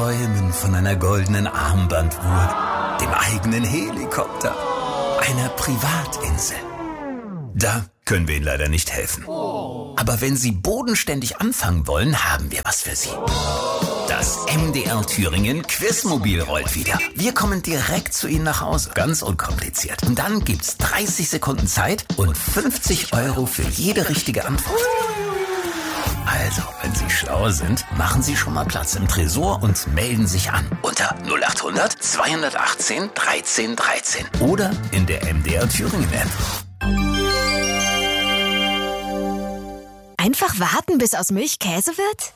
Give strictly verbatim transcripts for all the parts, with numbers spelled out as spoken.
träumen von einer goldenen Armbanduhr, dem eigenen Helikopter, einer Privatinsel. Da können wir Ihnen leider nicht helfen. Aber wenn Sie bodenständig anfangen wollen, haben wir was für Sie. Das M D R Thüringen Quizmobil rollt wieder. Wir kommen direkt zu Ihnen nach Hause. Ganz unkompliziert. Und dann gibt's dreißig Sekunden Zeit und fünfzig Euro für jede richtige Antwort. Also, wenn Sie schlau sind, machen Sie schon mal Platz im Tresor und melden sich an. Unter null acht hundert zweihundertachtzehn dreizehn dreizehn. Oder in der M D R Thüringen App. Einfach warten, bis aus Milch Käse wird?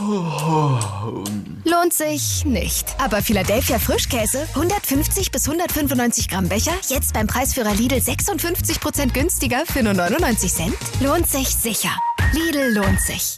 Lohnt sich nicht. Aber Philadelphia Frischkäse, hundertfünfzig bis hundertfünfundneunzig Gramm Becher, jetzt beim Preisführer Lidl sechsundfünfzig Prozent günstiger für nur neunundneunzig Cent? Lohnt sich sicher. Lidl lohnt sich.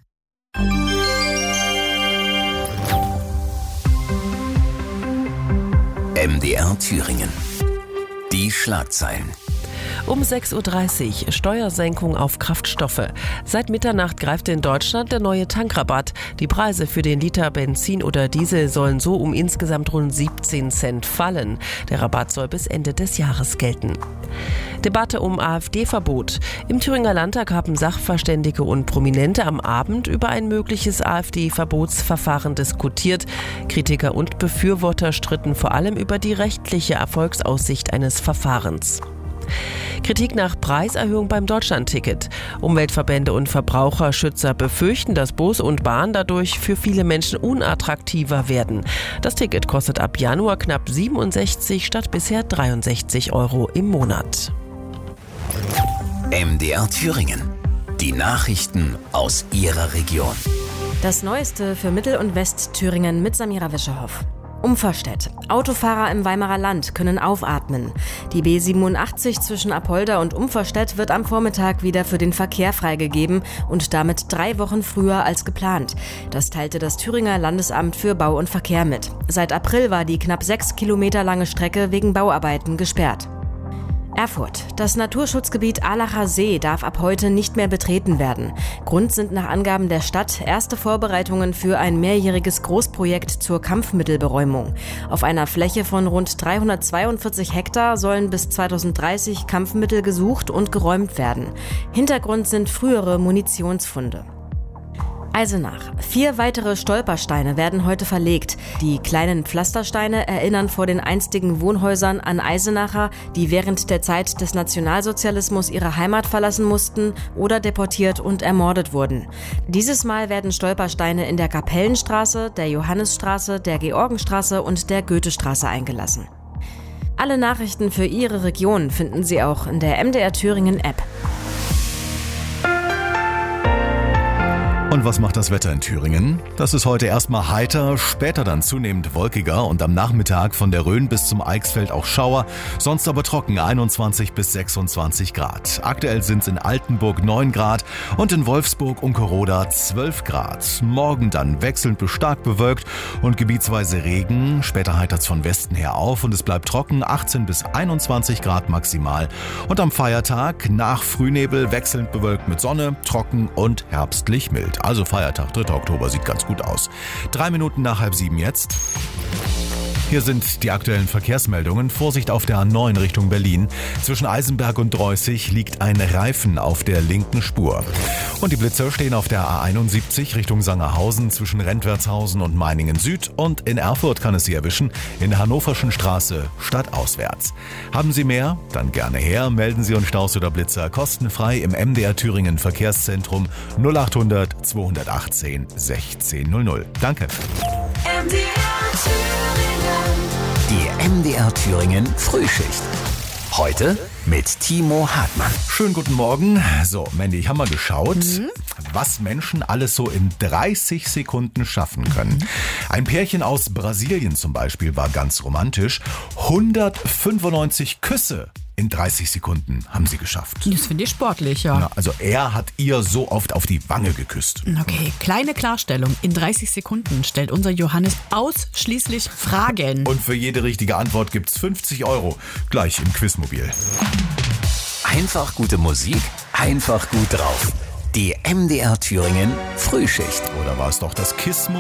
M D R Thüringen. Die Schlagzeilen. Um sechs Uhr dreißig, Steuersenkung auf Kraftstoffe. Seit Mitternacht greift in Deutschland der neue Tankrabatt. Die Preise für den Liter Benzin oder Diesel sollen so um insgesamt rund siebzehn Cent fallen. Der Rabatt soll bis Ende des Jahres gelten. Debatte um AfD-Verbot. Im Thüringer Landtag haben Sachverständige und Prominente am Abend über ein mögliches AfD-Verbotsverfahren diskutiert. Kritiker und Befürworter stritten vor allem über die rechtliche Erfolgsaussicht eines Verfahrens. Kritik nach Preiserhöhung beim Deutschlandticket. Umweltverbände und Verbraucherschützer befürchten, dass Bus und Bahn dadurch für viele Menschen unattraktiver werden. Das Ticket kostet ab Januar knapp siebenundsechzig statt bisher dreiundsechzig Euro im Monat. M D R Thüringen. Die Nachrichten aus Ihrer Region. Das Neueste für Mittel- und Westthüringen mit Samira Wischerhoff. Umverstedt. Autofahrer im Weimarer Land können aufatmen. Die B siebenundachtzig zwischen Apolda und Umverstedt wird am Vormittag wieder für den Verkehr freigegeben und damit drei Wochen früher als geplant. Das teilte das Thüringer Landesamt für Bau und Verkehr mit. Seit April war die knapp sechs Kilometer lange Strecke wegen Bauarbeiten gesperrt. Erfurt. Das Naturschutzgebiet Aalacher See darf ab heute nicht mehr betreten werden. Grund sind nach Angaben der Stadt erste Vorbereitungen für ein mehrjähriges Großprojekt zur Kampfmittelberäumung. Auf einer Fläche von rund dreihundertzweiundvierzig Hektar sollen bis zweitausenddreißig Kampfmittel gesucht und geräumt werden. Hintergrund sind frühere Munitionsfunde. Eisenach. Vier weitere Stolpersteine werden heute verlegt. Die kleinen Pflastersteine erinnern vor den einstigen Wohnhäusern an Eisenacher, die während der Zeit des Nationalsozialismus ihre Heimat verlassen mussten oder deportiert und ermordet wurden. Dieses Mal werden Stolpersteine in der Kapellenstraße, der Johannisstraße, der Georgenstraße und der Goethestraße eingelassen. Alle Nachrichten für Ihre Region finden Sie auch in der M D R Thüringen App. Und was macht das Wetter in Thüringen? Das ist heute erstmal heiter, später dann zunehmend wolkiger und am Nachmittag von der Rhön bis zum Eichsfeld auch Schauer, sonst aber trocken einundzwanzig bis sechsundzwanzig Grad. Aktuell sind es in Altenburg neun Grad und in Wolfsburg und Unkeroda zwölf Grad. Morgen dann wechselnd bis stark bewölkt und gebietsweise Regen. Später heitert es von Westen her auf und es bleibt trocken, achtzehn bis einundzwanzig Grad maximal. Und am Feiertag nach Frühnebel wechselnd bewölkt mit Sonne, trocken und herbstlich mild. Also Feiertag, dritter Oktober, sieht ganz gut aus. Drei Minuten nach halb sieben jetzt. Hier sind die aktuellen Verkehrsmeldungen. Vorsicht auf der A neun Richtung Berlin. Zwischen Eisenberg und Dreußig liegt ein Reifen auf der linken Spur. Und die Blitzer stehen auf der A einundsiebzig Richtung Sangerhausen zwischen Rentwertshausen und Meiningen Süd. Und in Erfurt kann es Sie erwischen, in der Hannoverschen Straße stadtauswärts. Haben Sie mehr? Dann gerne her. Melden Sie uns Staus oder Blitzer kostenfrei im M D R Thüringen Verkehrszentrum null acht hundert zweihundertachtzehn sechzehn null null. Danke. M D R Thüringen. Die M D R Thüringen Frühschicht. Heute mit Timo Hartmann. Schönen guten Morgen. So, Mandy, ich habe mal geschaut, mhm. was Menschen alles so in dreißig Sekunden schaffen können. Ein Pärchen aus Brasilien zum Beispiel war ganz romantisch. hundertfünfundneunzig Küsse in dreißig Sekunden haben sie geschafft. Das finde ich sportlich, ja. Na, also er hat ihr so oft auf die Wange geküsst. Okay, kleine Klarstellung. In dreißig Sekunden stellt unser Johannes ausschließlich Fragen. Und für jede richtige Antwort gibt's fünfzig Euro. Gleich im Quizmobil. Einfach gute Musik, einfach gut drauf. Die M D R Thüringen Frühschicht. Oder war es doch das Kiss